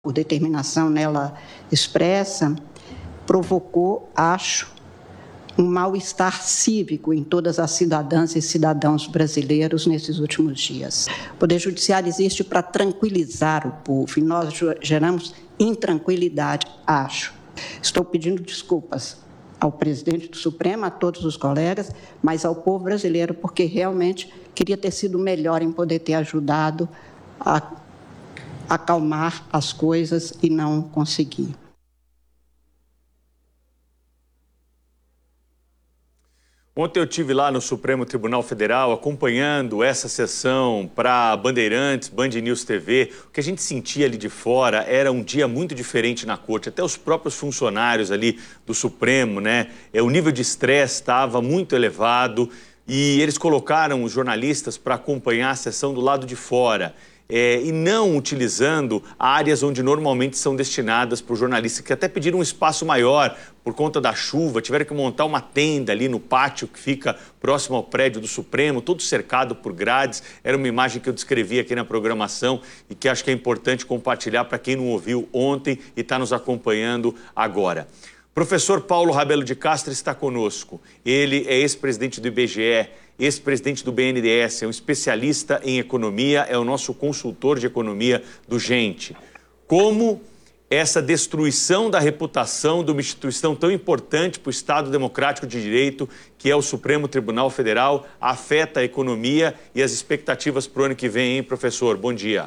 por determinação nela expressa, provocou, acho, um mal-estar cívico em todas as cidadãs e cidadãos brasileiros nesses últimos dias. O Poder Judiciário existe para tranquilizar o povo e nós geramos intranquilidade, acho. Estou pedindo desculpas ao presidente do Supremo, a todos os colegas, mas ao povo brasileiro, porque realmente queria ter sido melhor em poder ter ajudado a acalmar as coisas e não consegui. Ontem eu estive lá no Supremo Tribunal Federal acompanhando essa sessão para Bandeirantes, Band News TV. O que a gente sentia ali de fora era um dia muito diferente na corte. Até os próprios funcionários ali do Supremo, né? O nível de estresse estava muito elevado e eles colocaram os jornalistas para acompanhar a sessão do lado de fora. E não utilizando áreas onde normalmente são destinadas para os jornalistas, que até pediram um espaço maior por conta da chuva, tiveram que montar uma tenda ali no pátio que fica próximo ao prédio do Supremo, todo cercado por grades. Era uma imagem que eu descrevi aqui na programação e que acho que é importante compartilhar para quem não ouviu ontem e está nos acompanhando agora. Professor Paulo Rabelo de Castro está conosco. Ele é ex-presidente do IBGE, ex-presidente do BNDES, é um especialista em economia, é o nosso consultor de economia do Gente. Como essa destruição da reputação de uma instituição tão importante para o Estado Democrático de Direito, que é o Supremo Tribunal Federal, afeta a economia e as expectativas para o ano que vem, hein, professor? Bom dia.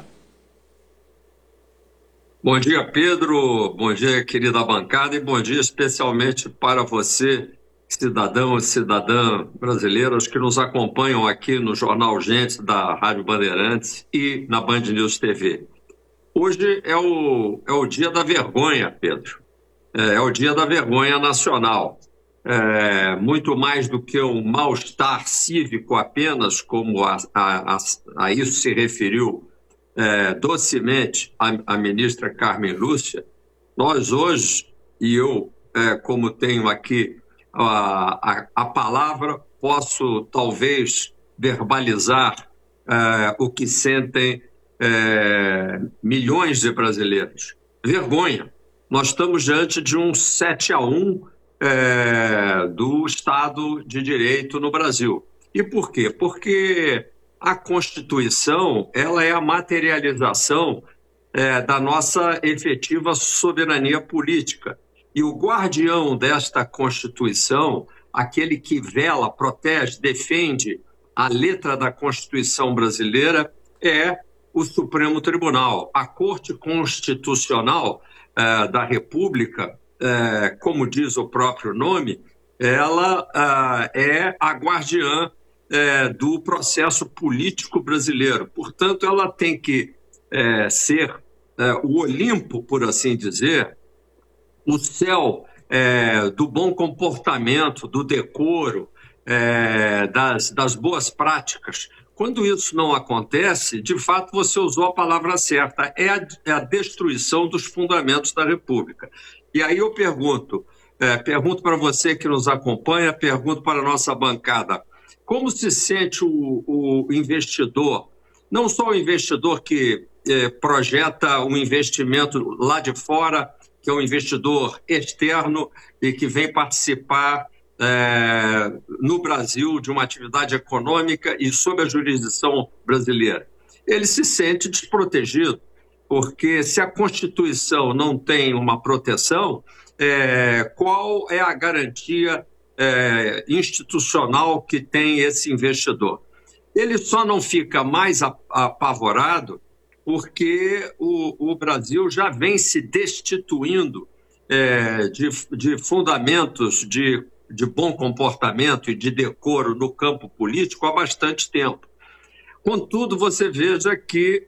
Bom dia, Pedro. Bom dia, querida bancada, e bom dia especialmente para você, cidadão e cidadã brasileiros que nos acompanham aqui no Jornal Gente da Rádio Bandeirantes e na Band News TV. Hoje é o dia da vergonha, Pedro. É o dia da vergonha nacional. Muito mais do que um mal-estar cívico apenas, como a isso se referiu docemente a ministra Carmen Lúcia. Nós hoje, e eu, como tenho aqui a palavra, posso talvez verbalizar o que sentem milhões de brasileiros. Vergonha. Nós estamos diante de um 7-1 do Estado de Direito no Brasil. E por quê? Porque a Constituição ela é a materialização da nossa efetiva soberania política. E o guardião desta Constituição, aquele que vela, protege, defende a letra da Constituição brasileira, é o Supremo Tribunal. A Corte Constitucional da República, como diz o próprio nome, ela é a guardiã do processo político brasileiro. Portanto, ela tem que ser o Olimpo, por assim dizer, o céu do bom comportamento, do decoro, das boas práticas. Quando isso não acontece, de fato, você usou a palavra certa, é a destruição dos fundamentos da República. E aí eu pergunto para você que nos acompanha, pergunto para a nossa bancada, como se sente o investidor, não só o investidor que projeta um investimento lá de fora, que é um investidor externo e que vem participar no Brasil de uma atividade econômica e sob a jurisdição brasileira. Ele se sente desprotegido, porque se a Constituição não tem uma proteção, qual é a garantia institucional que tem esse investidor? Ele só não fica mais apavorado porque o Brasil já vem se destituindo de fundamentos de bom comportamento e de decoro no campo político há bastante tempo. Contudo, você veja que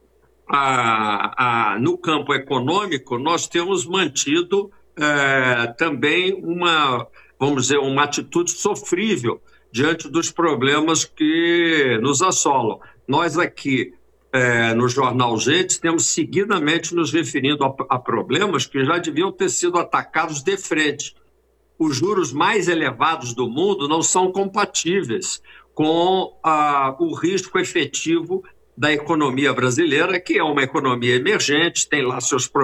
no campo econômico nós temos mantido também uma atitude sofrível diante dos problemas que nos assolam. Nós aqui, no Jornal Gente, temos seguidamente nos referindo a problemas que já deviam ter sido atacados de frente. Os juros mais elevados do mundo não são compatíveis com o risco efetivo da economia brasileira, que é uma economia emergente, tem lá seus